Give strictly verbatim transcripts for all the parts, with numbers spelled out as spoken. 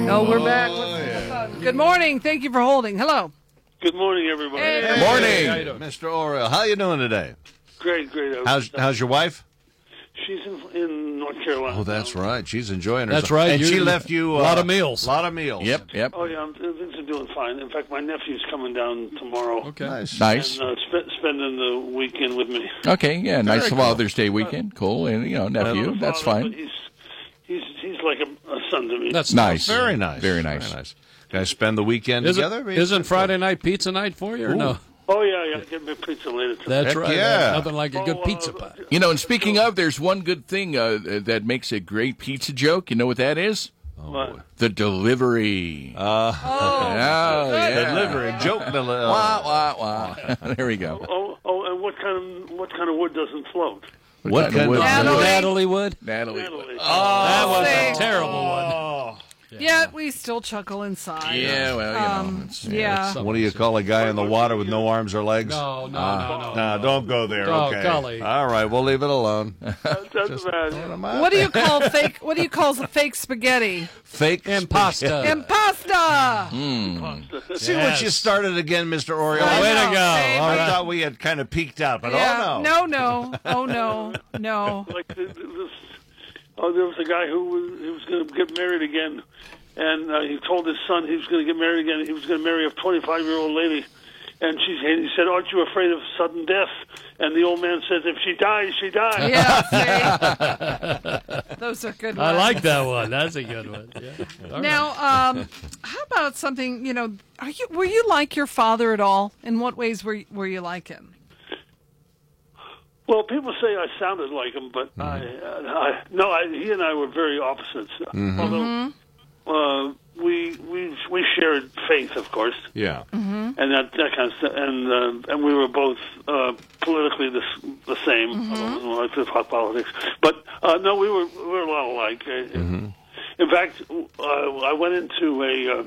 Oh, we're back. What's Good morning. Thank you for holding. Hello. Good morning, everybody. Hey. Morning, How you doing? Mister Oriole. How you doing today? Great, great. How's how's your wife? She's in, in North Carolina. Oh, that's right. She's enjoying herself. That's right. And You- she left you a lot uh, of meals. A lot of meals. Yep, yep. Oh, yeah, I'm, things are doing fine. In fact, my nephew's coming down tomorrow. Okay. Nice. Nice. And uh, sp- spending the weekend with me. Okay, yeah, nice cool. Father's Day weekend. Cool, and you know, nephew, I'm a that's father, fine. but He's, he's, he's like a, a son to me. That's Nice. Very nice. Very nice. Very nice. Guys spend the weekend Isn't, together? isn't Friday night pizza night for you or no? Oh, yeah, yeah. Get me pizza later tonight. That's Heck right. yeah. Nothing like a good Oh, uh, pizza pie. You know, and speaking of, there's one good thing uh, that makes a great pizza joke. You know what that is? What? The delivery. Uh, Oh, oh, yeah. Delivery. Joke delivery. Wah, wah, wah. There we go. Oh, oh, and what kind of what kind of wood doesn't float? What kind of Natalie. Natalie Wood? Natalie. Natalie. That was Say- a terrible one. Oh. Yet we still chuckle inside. Yeah, well, you Um, know. It's, yeah. Some- What do you call a guy in the water with no arms or legs? No, no, Ah. no, no. No, don't go there. Oh, okay. golly. All right, we'll leave it alone. That doesn't matter. What do you call fake? What do you call fake spaghetti? Fake Impasta. Impasta. See what you Yes. started again, Mister Oriole. I Way to know, go. baby. All I right. thought we had kind of peaked out, but Yeah. oh no. No, no. Oh no. No. Like this, oh, there was a guy who was, he was going to get married again, and uh, he told his son he was going to get married again. He was going to marry a twenty-five-year-old lady, and she and he said, "Aren't you afraid of sudden death?" And the old man says, "If she dies, she dies." Yeah. See? Those are good ones. I like that one. That's a good one. Yeah. All right. Now, um, how about something? You know, are you were you like your father at all? In what ways were were you like him? Well, people say I sounded like him, but I, uh, I no, I, he and I were very opposites. Although uh, we we we shared faith, of course, Yeah. and that that kind of stuff, and uh, and we were both uh, politically the s- the same. I don't like to talk politics, but uh, no, we were we were a lot alike. Uh, In fact, uh, I went into a uh,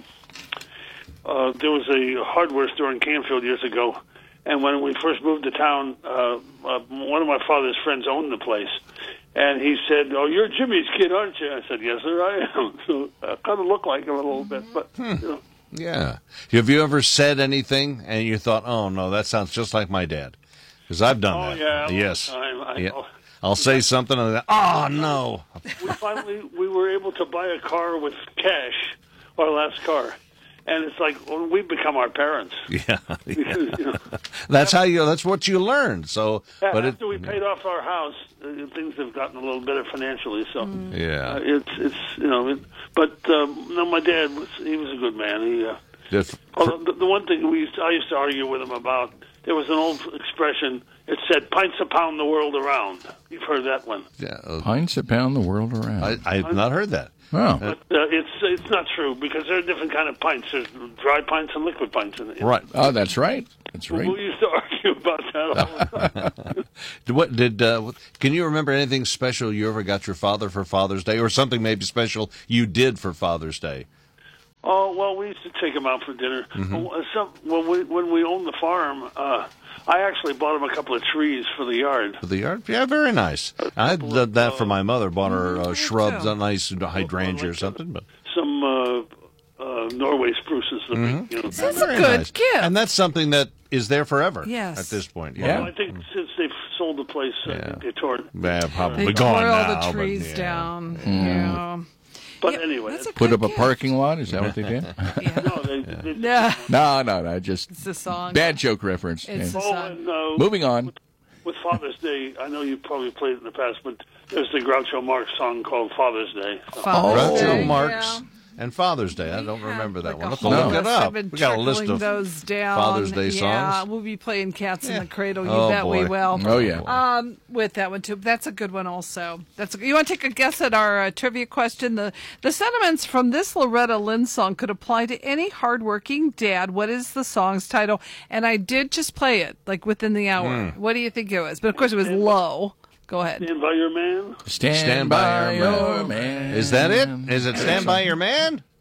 uh, there was a hardware store in Canfield years ago. And when we first moved to town, uh, uh, one of my father's friends owned the place. And he said, "Oh, you're Jimmy's kid, aren't you?" I said, "Yes, sir, I am." So I kind of look like him a little bit. But, you know. Yeah. Have you ever said anything and you thought, "Oh no, that sounds just like my dad"? Because I've done Oh, that. yeah. all the Yes. time. I Yeah. know. I'll say something and then, oh no. We finally we were able to buy a car with cash, our last car. And it's like, well, we become our parents. Yeah. Because, you know, That's how you. That's what you learn. So, but it. after we paid off our house, uh, things have gotten a little better financially. So Yeah. uh, it's, it's you know, it, but um, no, my dad was, he was a good man. He, uh, If- Well, the, the one thing we used to, I used to argue with him about, there was an old expression. It said, "Pints a pound the world around." You've heard that one. yeah, uh, Pints a pound the world around. I, I've not heard that. Wow. But uh, it's it's not true because there are different kind of pints. There's dry pints and liquid pints. In it. Right. Oh, that's right. That's We right. used to argue about that all the time. What did? Uh, can you remember anything special you ever got your father for Father's Day, or something maybe special you did for Father's Day? Oh well, we used to take him out for dinner. Uh, Some, when we when we owned the farm, uh, I actually bought him a couple of trees for the yard. For the yard? Yeah, very nice. I did that for my mother. Bought her uh, shrubs, a nice hydrangea or something. But Some uh, uh, Norway spruces. The big, you know, That's a very good nice. gift. And that's something that is there forever. Yes. At this point. Yeah. Well, I think since they've sold the place, I Yeah. think they tore it. Yeah, probably They gone tore all now. the but trees yeah. down. Yeah. But Yeah, anyway, that's a Put good up a gift. parking lot? Is that what they did? Yeah. no, they, they, Yeah. No, no, no. Just It's a song. bad joke reference. It's Yeah. a Oh, song. and, uh, Moving on. with Father's Day, I know you probably played it in the past, but there's the Groucho Marx song called Father's Day. So- Father's Groucho Day, Marx yeah. and Father's Day. I We don't have, remember that like, one. a Let's whole look it list. up. I've been We got a list trickling of those down. Father's Day Yeah, songs. we'll be playing Cats in Yeah. the Cradle. You Oh, bet we boy. will. Oh, yeah. Um, with that one too. That's a good one also. That's a, you want to take a guess at our uh, trivia question? The the sentiments from this Loretta Lynn song could apply to any hardworking dad. What is the song's title? And I did just play it like within the hour. Hmm. What do you think it was? But of course it was low. Go ahead. Stand by your man. Stand, Stand by, by your your man. Is that it? Is it Stand By Your Man?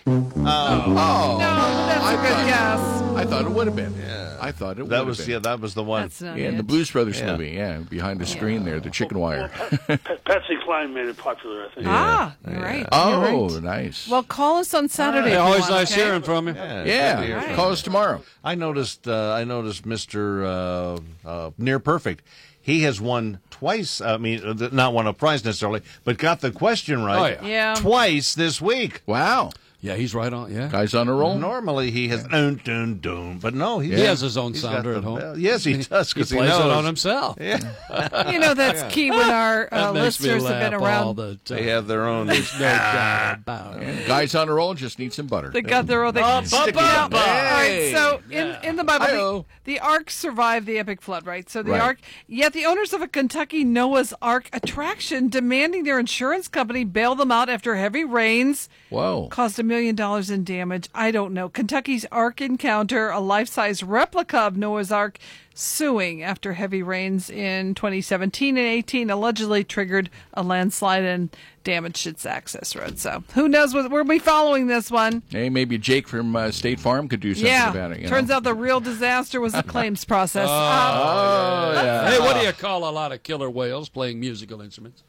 Oh, No, that's I a good thought- guess. I thought it would have been. Yeah, I thought it would That have was been. yeah, that was the one. That's not Yeah, in it. the Blues Brothers Yeah. movie. Yeah, behind the screen there, the chicken wire. Patsy Cline made it popular, I think. Ah, you're right. Oh, You're right. nice. Well, call us on Saturday. Hey, if you always want, nice okay? hearing from you. Yeah, yeah, good to hear from call you. us tomorrow. I noticed. Uh, I noticed Mister Uh, uh, Near Perfect. He has won twice. I mean, uh, not won a prize necessarily, but got the question right. Oh, yeah. Yeah. twice this week. Wow, Yeah, he's right on. Yeah. guys on a roll. Normally he has dun dun dun, but no, he, He has his own he's got sounder the at home. bell. Yes, he does He because he, plays knows. it on himself. Yeah, You know, that's key when our uh, That makes me listeners have been laugh all around. the time. they have their own. There's no doubt about it. Guys on a roll just need some butter. They got their own thing. Up, Stick up, it out. up. All right, Hey. so in, Yeah. in the Bible, Hi-yo. the, the ark survived the epic flood, right? So the Right. ark, yet the owners of a Kentucky Noah's Ark attraction demanding their insurance company bail them out after heavy rains Whoa. caused a million dollars in damage. I don't know. Kentucky's Ark Encounter, a life-size replica of Noah's Ark, suing after heavy rains in twenty seventeen and eighteen allegedly triggered a landslide and damaged its access road. So who knows what we'll be following this one. Hey, maybe Jake from uh, State Farm could do something Yeah. about it. You Turns know? out the real disaster was the claims process. Uh, Oh, yeah. Hey, what do you call a lot of killer whales playing musical instruments?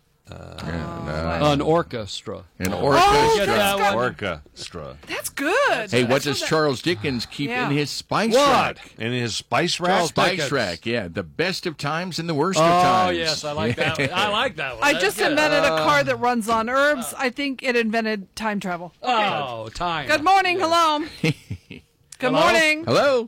An orchestra. An Oh, orchestra. Get that one? Orchestra that's good. Hey, what That's does that- Charles Dickens keep Yeah. in his spice What? rack? in his spice rack. Charles Spice Dickens. rack, yeah. The best of times and the worst Oh, of times. yes, I like that one. I like that one. I That's just good. invented a car that runs on herbs. I think it invented time travel. Oh, time. Good morning. Hello. Good Hello? morning. Hello.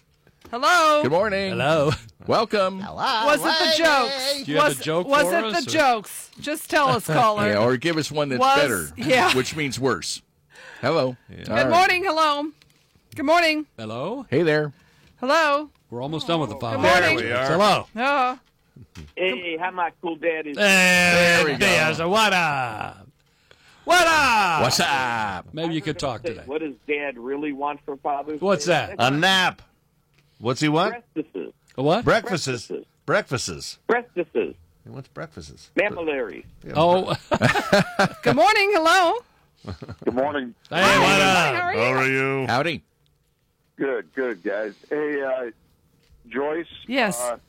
Hello. Good morning. Hello. Welcome. Was it the jokes? Do you have was a joke was for it us, the or- jokes? Just tell us, caller. Yeah, or give us one that's Was- better, yeah. which means worse. Hello. Good morning. Hello. Good morning. Hello. Hey there. Hello. We're almost done with the five. Good morning. we are. Hello. Oh. Hey, how my cool dad is. There we go. There's a what up? What up? What's up? Maybe you could talk today. What does Dad really want for Father's What's Day? that? A nap. What's he want? Breakfasts. A what? Breakfasts. Breakfasts. Breakfasts. He wants breakfasts. Mammalary. Oh, Good morning. Hello. Good morning. hey, what Hi, up? how are you? How are you? Howdy. Good, good, guys. Hey, uh, Joyce. Yes. Uh,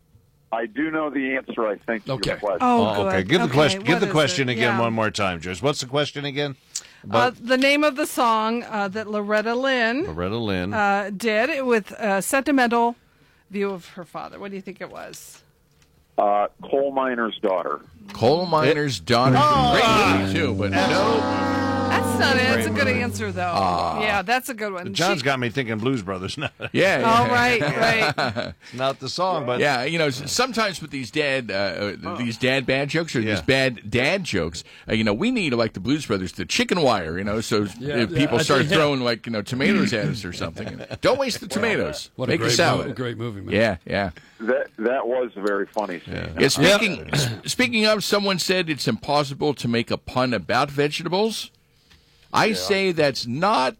I do know the answer, I think, to Okay. your question. Oh, Oh, good. okay. Give the question. Give what the is question it? again Yeah. one more time, Joyce. What's the question again? Uh, About the name of the song uh, that Loretta Lynn Loretta Lynn. uh, did with a sentimental view of her father. What do you think it was? Uh, coal miner's daughter. Coal miner's daughter. Great movie, too, but no. That's not it. It's a good answer, though. Yeah, that's a good one. John's She- got me thinking Blues Brothers now. Yeah. Oh, yeah. right, right. Not the song, but Yeah, you know, s- sometimes with these dad, uh, uh, these dad bad jokes or Yeah. these bad dad jokes, uh, you know, we need like the Blues Brothers, the chicken wire, you know, so Yeah, if yeah, people I start think- yeah. throwing like you know tomatoes at us or something, don't waste the tomatoes. What Make a great, salad. mo- great movie, man. Yeah, yeah. That that was a very funny scene. Yeah, speaking s- speaking of, someone said it's impossible to make a pun about vegetables. I say that's not.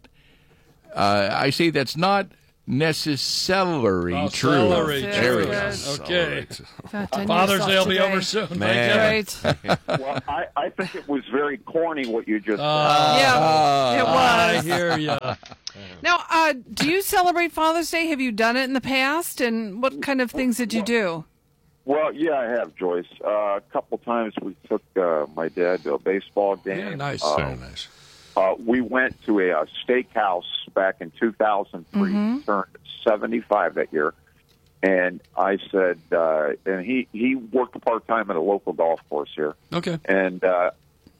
Uh, I say that's not necessarily Oh, true. celery. Very There we good. go. Okay. Fat ten Father's years Day will off be today. over soon. Man. Thank you. Right. Well, I, I think it was very corny what you just yeah, it I was. hear you. Now, uh, do you celebrate Father's Day? Have you done it in the past? And what kind of things did you do? Well, yeah, I have, Joyce. Uh, a couple times we took uh, my dad to a baseball game. Yeah, nice. Uh, very nice. Uh, we went to a, uh steakhouse back in two thousand three. He turned seventy-five that year. And I said, uh, and he, he worked part-time at a local golf course here. Okay. And uh,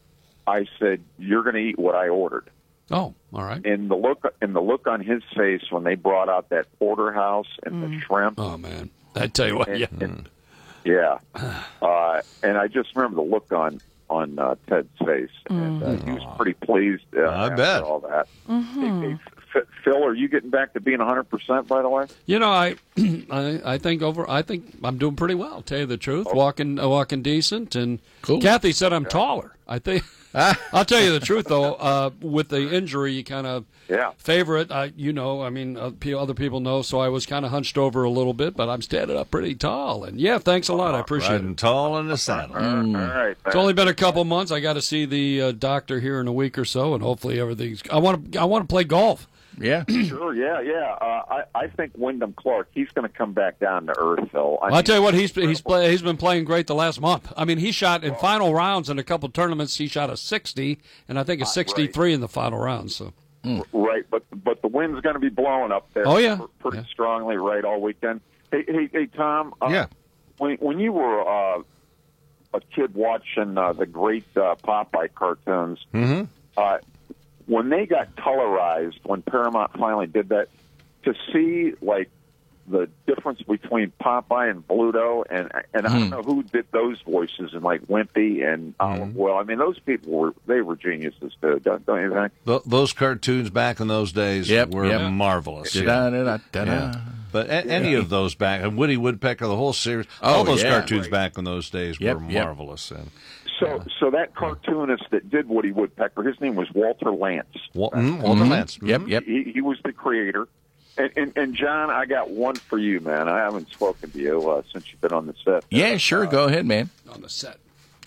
I said, you're going to eat what I ordered. Oh, all right. And the look and the look on his face when they brought out that porterhouse and the shrimp. Oh, man. I tell you what, and, yeah. and- yeah. Uh, and I just remember the look on on uh, Ted's face, and uh, he was pretty pleased. Uh, I after bet. all that. Hey, hey, F- Phil, are you getting back to being one hundred percent? By the way, You know, I, I, I think over. I think I'm doing pretty well. Tell you the truth, walking, uh, walking decent, and Cool. Kathy said I'm taller. I think. I'll tell you the truth, though. Uh, with the injury, you kind of Yeah. favor it. I, you know, I mean, uh, pe- other people know, so I was kind of hunched over a little bit, but I'm standing up pretty tall. And yeah, thanks a lot. I appreciate Riding it. tall in the saddle. All right. It's only been a couple months. I got to see the uh, doctor here in a week or so, and hopefully everything's. I want to. I want to play golf. Yeah. Sure, yeah, yeah. Uh, I, I think Wyndham Clark, he's going to come back down to earth, Phil. I I'll mean, tell you what, he's he's play, he's been playing great the last month. I mean, he shot in final rounds in a couple tournaments. He shot a sixty, and I think a sixty-three in the final round. So Right, but but the wind's going to be blowing up there. Oh, yeah. pr- pretty Yeah. strongly, right, all weekend. Hey, hey, hey, Tom. Uh, Yeah. When when you were uh, a kid watching uh, the great uh, Popeye cartoons, Mm-hmm. uh, when they got colorized, when Paramount finally did that, to see like the difference between Popeye and Bluto, and and I don't know who did those voices, and like Wimpy and Olive Well, I mean, those people were they were geniuses too, don't, don't you think? Th- those cartoons back in those days Yep, were yep. marvelous. Yeah. Da-da-da-da-da. Yeah. But a- any of those back, and Woody Woodpecker, the whole series, Oh, all those yeah. cartoons Right. back in those days Yep, were yep. marvelous. And So, so that cartoonist that did Woody Woodpecker, his name was Walter Lantz. Wal- mm, Walter Lantz. Yep, yep. He, he was the creator. And, and, and John, I got one for you, man. I haven't spoken to you uh, since you've been on the set. Yeah, sure. Go ahead, man. on the set.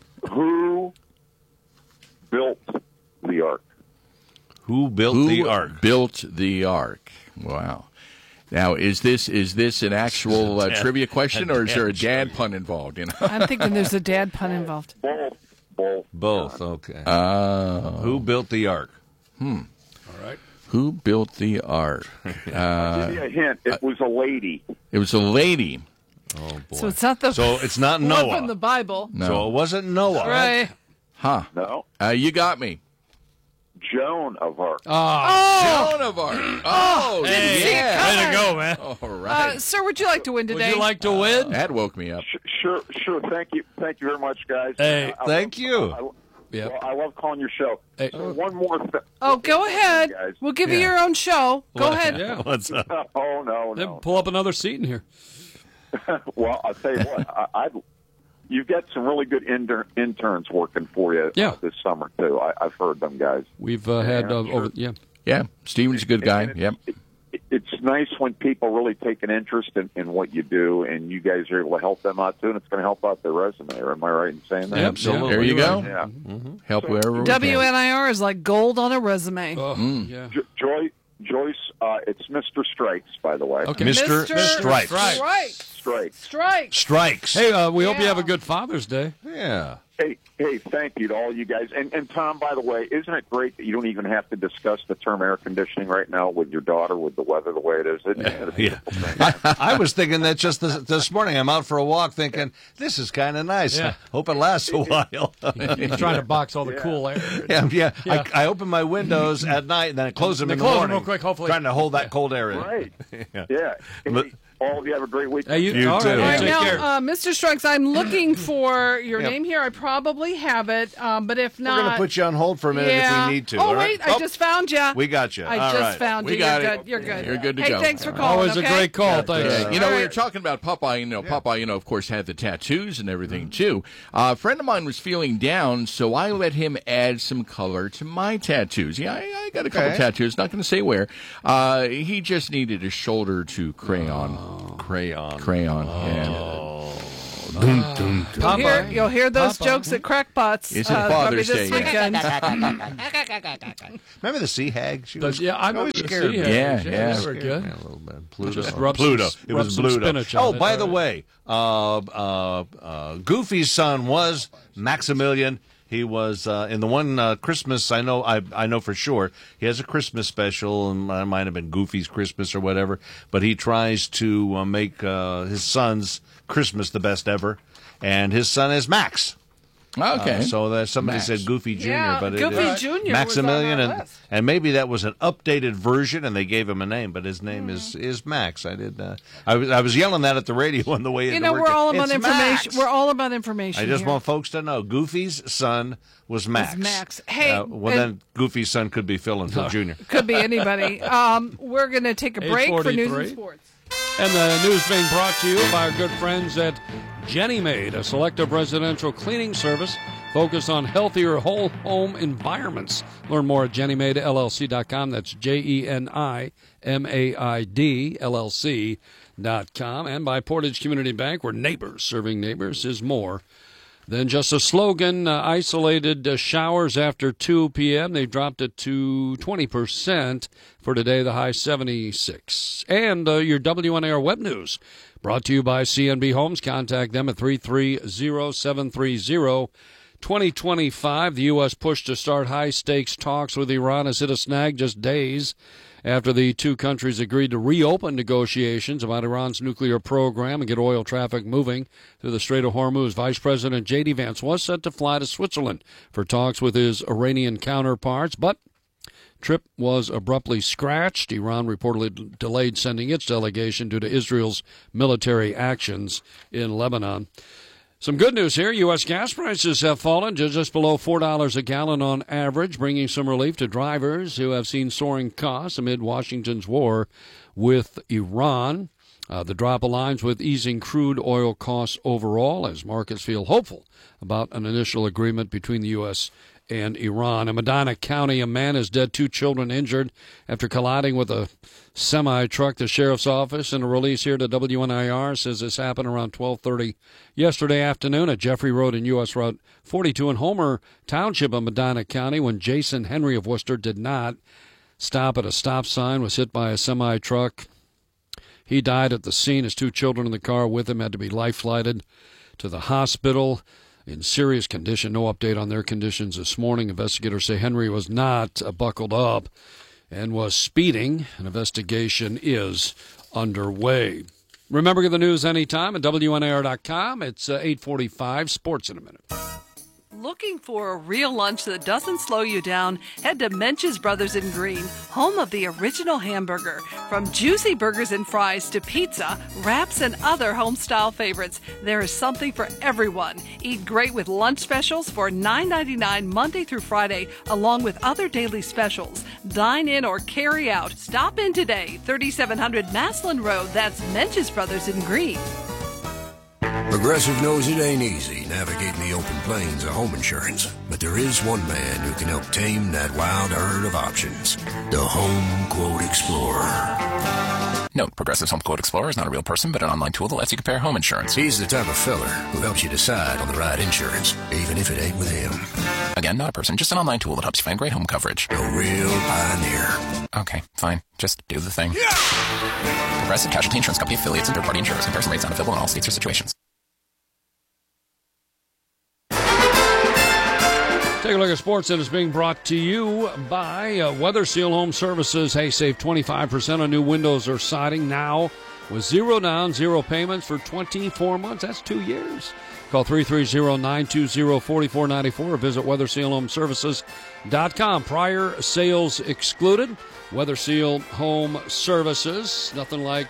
Who built the Ark? Who built Who the Ark? built the Ark? Wow. Now, is this is this an actual uh, trivia question, or is there a dad pun involved? You know. I'm thinking there's a dad pun involved. Both. Both. Both. Okay. Uh, Who built the Ark? All right. who built the Ark? Uh, Give you a hint. It was a lady. it was a lady. Oh boy. So it's not the So it's not one Noah. from the Bible, No. So it wasn't Noah. right? Huh. No. Uh, you got me. Joan of Arc. Oh, Joan of Arc. Oh, see it yeah. coming. Way to go, man. All uh, right. sir, would you like to win Would today? you like to win? That woke me up. Sh- Sure, sure. Thank you, thank you very much, guys. Hey, I- I thank love- you. I, Yeah. well, I love calling your show. Hey. So one more. Th- oh, go ahead. guys. We'll give you Yeah. your own show. Go What- ahead. Yeah. What's up? Oh no, Then no. pull up another seat in here. Well, I'll tell you what. I, I'd, you've got some really good inter- interns working for you uh, Yeah. this summer too. I, I've heard them guys. We've uh, had Yeah, uh, sure. over. Yeah. Yeah, Steven's a good guy. And Yep. it's, it, it's nice when people really take an interest in, in what you do, and you guys are able to help them out too, and it's going to help out their resume. Or am I right in saying that? Yeah, Absolutely. There you go. Yeah. Help wherever we W can. N I R is like gold on a resume. Oh, Mm. yeah. Jo- Joy, Joyce, uh, it's Mister Strikes, by the way. Okay. Mister Mister Stripes. Stripes. Strikes. Strikes. Strikes. Strikes. Hey, uh, we hope you Yeah. have a good Father's Day. Yeah. Hey, hey, thank you to all you guys. And, and Tom, by the way, isn't it great that you don't even have to discuss the term air conditioning right now with your daughter with the weather the way it is? Isn't it a Yeah. beautiful thing? I, I was thinking that just this, this morning. I'm out for a walk thinking, this is kind of nice. Yeah. Hope it lasts a while. He's trying to box all the cool air. yeah, yeah. Yeah. I, I open my windows at night and then I close them They in the close them morning. real quick, hopefully. Trying to hold that cold air in. Right. Yeah. Yeah. But- Hey, all of you have a great week. Hey, you, You all too. right, All right, take care. now, uh, Mister Strikes, I'm looking for your Yep. name here. I probably have it, um, but if We're not, going to put you on hold for a minute yeah. if we need to. Oh all right? wait, I just found you. We got you. I All just right. found We you. got You're it. good. You're good. You're good to hey, go. thanks for calling. Always okay? a great call. Yeah, Thanks. uh, You know, All we were right. talking about Popeye. You know, Popeye, you know, of course, had the tattoos and everything, too. Uh, a friend of mine was feeling down, so I let him add some color to my tattoos. Yeah, I, I got a couple Okay. tattoos, not going to say where. Uh, he just needed a shoulder to crayon. Crayon. Crayon, yeah. You'll hear, you'll hear those Papa. jokes at Crackpots. It's uh, a probably Father's this Day, weekend. Remember the sea hag? She was Yeah, I'm always always scared. scared. me. Yeah, yeah. They were good. Yeah, a little bit. Pluto. Just rub Pluto. some- it rub was some Pluto. spinach on Oh, it, by all the right. way, uh, uh, uh, Goofy's son was Maximilian. He was uh, in the one uh, Christmas. I know. I I know for sure. He has a Christmas special, and it might have been Goofy's Christmas or whatever. But he tries to uh, make uh, his son's Christmas the best ever, and his son is Max. Okay. Uh, so that somebody Max. said Goofy Junior, Yeah, but it Goofy is Junior Maximilian, was on our and list. and maybe that was an updated version, and they gave him a name, but his name Hmm. is is Max. I did. Uh, I was I was yelling that at the radio on the way. You into know, work. we're all about It's information. Max. We're all about information. I just here. want folks to know Goofy's son was Max. Max. Hey, Uh, well, and- then Goofy's son could be Phil until Junior. Could be anybody. Um, we're going to take a break for news and eight forty-three. sports. And the news being brought to you by our good friends at Jenny Maid, a selective residential cleaning service focus on healthier whole home environments. Learn more at Jenny Maid L L C dot com. That's J E N I M A I D L L C dot com. And by Portage Community Bank, where neighbors serving neighbors is more than just a slogan. Uh, isolated uh, showers after two p.m. They've dropped it to twenty percent for today, the high seventy-six. And uh, your W N A R web news brought to you by C N B Homes. Contact them at three three zero, seven three zero, two zero two five. The U S push to start high-stakes talks with Iran has hit a snag just days after the two countries agreed to reopen negotiations about Iran's nuclear program and get oil traffic moving through the Strait of Hormuz. Vice President J D. Vance was set to fly to Switzerland for talks with his Iranian counterparts, but trip was abruptly scratched. Iran reportedly delayed sending its delegation due to Israel's military actions in Lebanon. Some good news here. U S gas prices have fallen to just below four dollars a gallon on average, bringing some relief to drivers who have seen soaring costs amid Washington's war with Iran. Uh, the drop aligns with easing crude oil costs overall as markets feel hopeful about an initial agreement between the U S and Iran. In Medina County, a man is dead, two children injured after colliding with a semi-truck. The sheriff's office, in a release here to W N I R, says this happened around twelve thirty yesterday afternoon at Jeffrey Road and U S Route forty-two in Homer Township of Medina County when Jason Henry of Worcester did not stop at a stop sign, was hit by a semi-truck. He died at the scene. His two children in the car with him had to be life-flighted to the hospital in serious condition. No update on their conditions this morning. Investigators say Henry was not uh, buckled up and was speeding. An investigation is underway. Remember, get the news anytime at W N A R dot com. It's uh, eight forty-five. Sports in a minute. Looking for a real lunch that doesn't slow you down? Head to Mench's Brothers in Green, home of the original hamburger. From juicy burgers and fries to pizza, wraps, and other home-style favorites, there is something for everyone. Eat great with lunch specials for nine ninety-nine Monday through Friday, along with other daily specials. Dine in or carry out. Stop in today, thirty-seven hundred Maslin Road. That's Mench's Brothers in Green. Progressive knows it ain't easy navigating the open plains of home insurance, but there is one man who can help tame that wild herd of options. The Home Quote Explorer. Note, Progressive's Home Quote Explorer is not a real person, but an online tool that lets you compare home insurance. He's the type of fella who helps you decide on the right insurance, even if it ain't with him. Again, not a person, just an online tool that helps you find great home coverage. A real pioneer. Okay, fine. Just do the thing. Yeah! Progressive Casualty Insurance Company affiliates and third-party insurers. Comparison rates not available in all states or situations. Take a look at sports that is being brought to you by uh, Weather Seal Home Services. Hey, save twenty-five percent on new windows or siding now with zero down, zero payments for twenty-four months. That's two years. Call three three zero, nine two zero, four four nine four or visit weather seal home services dot com. Prior sales excluded. Weather Seal Home Services. Nothing like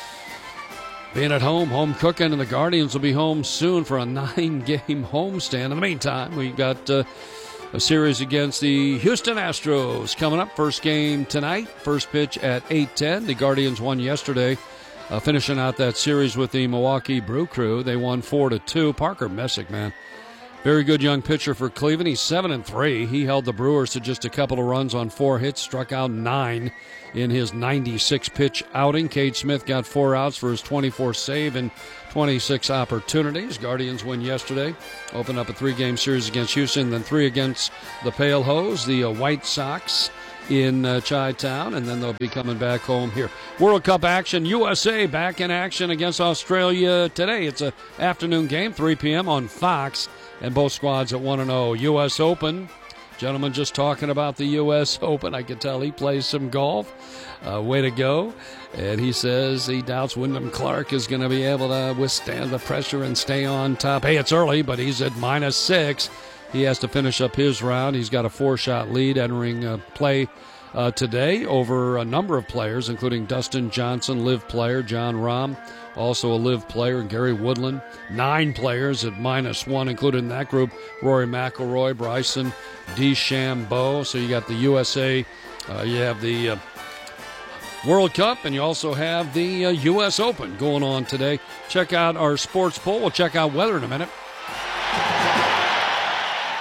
being at home, home cooking, and the Guardians will be home soon for a nine-game homestand. In the meantime, we've got uh, a series against the Houston Astros coming up. First game tonight, first pitch at eight ten. The Guardians won yesterday, uh, finishing out that series with the Milwaukee Brew Crew. They won four to two. Parker Messick, man, very good young pitcher for Cleveland. He's seven and three. He held the Brewers to just a couple of runs on four hits, struck out nine in his ninety-six pitch outing. Cade Smith got four outs for his twenty-four save and twenty-six opportunities. Guardians win yesterday, open up a three-game series against Houston, then three against the Pale Hose, the uh, White Sox in uh, Chi-Town, and then they'll be coming back home here. World Cup action, U S A back in action against Australia today. It's an afternoon game, three p.m. on Fox, and both squads at one and oh. U S Open, gentleman just talking about the U S Open. I can tell he plays some golf. Uh, way to go. And he says he doubts Wyndham Clark is going to be able to withstand the pressure and stay on top. Hey, it's early, but he's at minus six. He has to finish up his round. He's got a four-shot lead entering uh, play uh, today over a number of players, including Dustin Johnson, live player, John Rahm, also a live player, Gary Woodland. Nine players at minus one, included in that group Rory McIlroy, Bryson DeChambeau. So you got the U S A, uh, you have the uh, World Cup, and you also have the uh, U S Open going on today. Check out our sports poll. We'll check out weather in a minute.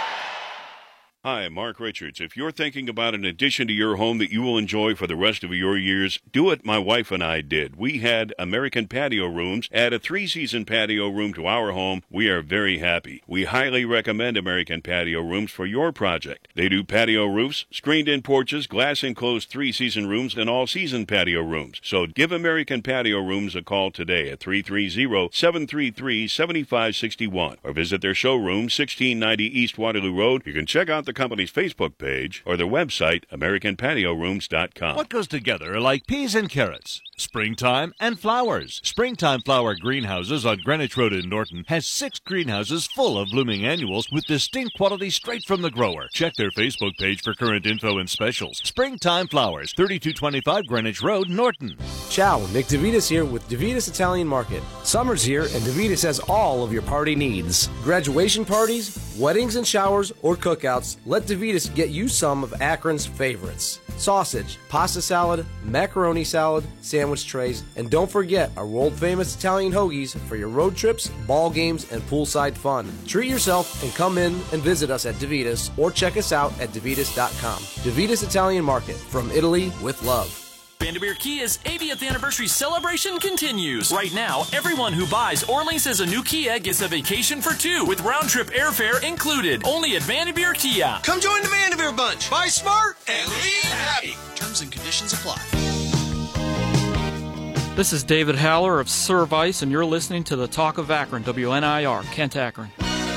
Hi, Mark Richards. If you're thinking about an addition to your home that you will enjoy for the rest of your years, do what my wife and I did. We had American Patio Rooms. Add a three-season patio room to our home. We are very happy. We highly recommend American Patio Rooms for your project. They do patio roofs, screened-in porches, glass-enclosed three-season rooms, and all-season patio rooms. So give American Patio Rooms a call today at three three zero, seven three three, seven five six one or visit their showroom, sixteen ninety East Waterloo Road. You can check out the company's Facebook page or their website, american patio rooms dot com. What goes together like peas and carrots? Springtime and flowers. Springtime Flower Greenhouses on Greenwich Road in Norton has six greenhouses full of blooming annuals with distinct quality straight from the grower. Check their Facebook page for current info and specials. Springtime Flowers, thirty-two twenty-five Greenwich Road, Norton. Ciao, Nick DeVitas here with DeVitas Italian Market. Summer's here and DeVitas has all of your party needs. Graduation parties, weddings and showers, or cookouts, let DeVitas get you some of Akron's favorites. Sausage, pasta salad, macaroni salad, sandwich trays, and don't forget our world-famous Italian hoagies for your road trips, ball games, and poolside fun. Treat yourself and come in and visit us at DeVitas or check us out at devitas dot com. DeVitas Italian Market, from Italy with love. Vandermeer Kia's eightieth anniversary celebration continues. Right now, everyone who buys or leases a new Kia gets a vacation for two with round-trip airfare included. Only at Vandermeer Kia. Come join the Vandermeer Bunch. Buy smart and leave happy. Terms and conditions apply. This is David Haller of Service, and you're listening to the Talk of Akron, W N I R, Kent Akron.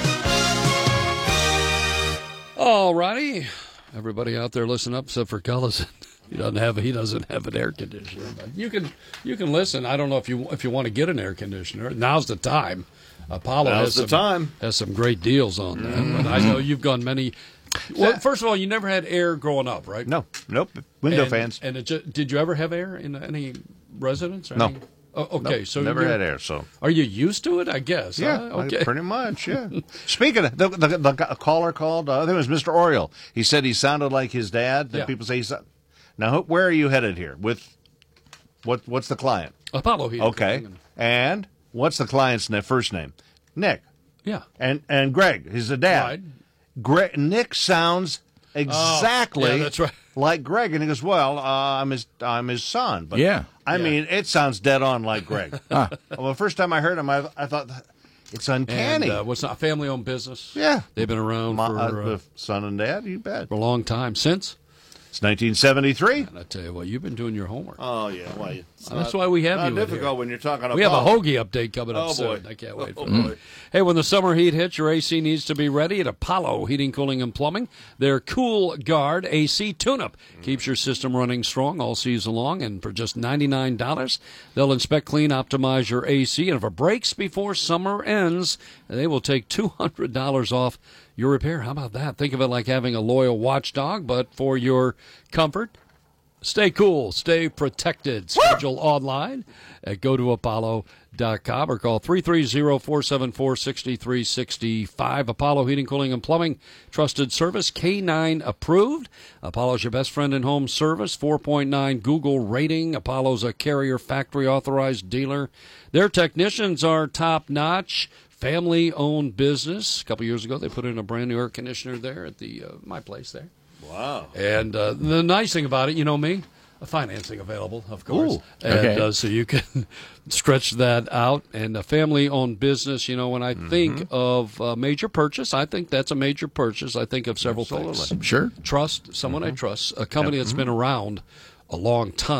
All righty. Everybody out there listen up except for Cullison. He doesn't have he doesn't have an air conditioner. But you can you can listen. I don't know if you if you want to get an air conditioner. Now's the time. Apollo Now's has the some, time. has some great deals on that. Mm-hmm. But I know you've gone many. Well, first of all, you never had air growing up, right? No, nope. Window and, fans. And it just, did you ever have air in any residence? Or No. Any? Oh, okay, Nope, so never you're- had air. So are you used to it? I guess. yeah, huh? Okay. pretty much. Yeah. Speaking of the, the, the caller called, uh, I think it was Mister Oriole. He said he sounded like his dad. And Yeah. people say he's. Now, where are you headed here? With what? What's the client? Apollo Heating. Okay, and what's the client's na- first name? Nick. Yeah. And and Greg, he's the dad. Right. Greg, Nick sounds exactly Oh, yeah, that's right. like Greg, and he goes, "Well, uh, I'm his I'm his son." But Yeah. I Yeah. mean, it sounds dead on like Greg. Well, the first time I heard him, I, I thought it's uncanny. And uh, what's not a family-owned business? Yeah. They've been around My, for, uh, uh, the son and dad, you bet. for a long time. Since? It's nineteen seventy-three. And I tell you what, you've been doing your homework. Oh yeah, well, it's That's not- why we have not you in difficult here. when you're talking about. We have a hoagie update coming up Oh, soon. boy. I can't wait Oh, for that. boy. Hey, when the summer heat hits, your A C needs to be ready at Apollo Heating, Cooling, and Plumbing. Their Cool Guard A C tune-up keeps your system running strong all season long, and for just ninety-nine dollars, they'll inspect, clean, optimize your A C, and if it breaks before summer ends, they will take two hundred dollars off your repair. How about that? Think of it like having a loyal watchdog, but for your comfort. Stay cool, stay protected. Schedule online at go to apollo dot com or call three three zero, four seven four, six three six five. Apollo Heating, Cooling, and Plumbing. Trusted service, K nine approved. Apollo's your best friend in home service, four point nine Google rating. Apollo's a Carrier factory authorized dealer. Their technicians are top notch. Family-owned business. A couple years ago, they put in a brand new air conditioner there at the uh, my place there. Wow. And uh, the nice thing about it, you know me, uh, financing available, of course. Ooh, and okay. uh, so you can stretch that out. And a family-owned business, you know, when I Mm-hmm. think of a major purchase, I think that's a major purchase. I think of several things. Sure. Trust, someone I trust, a company that's been around a long time.